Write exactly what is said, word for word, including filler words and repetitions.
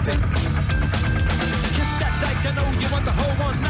Kiss that dyke, I know you want the whole one.